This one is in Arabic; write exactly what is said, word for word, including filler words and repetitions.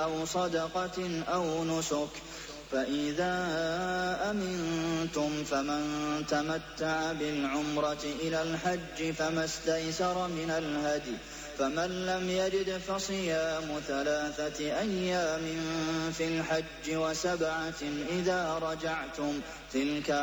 أَوْ صَدَقَةٍ أَوْ نُسُكٍ ۚ فَإِذَا أَمِنتُمْ فَمَن تَمَتَّعَ بِالْعُمْرَةِ إِلَى الْحَجِّ فَمَا اسْتَيْسَرَ مِنَ الْهَدْيِ ۚ فَمَن لَّمْ يَجِدْ فَصِيَامُ ثَلَاثَةِ أَيَّامٍ فِي الْحَجِّ وَسَبْعَةٍ إِذَا رَجَعْتُمْ ۗ تِلْكَ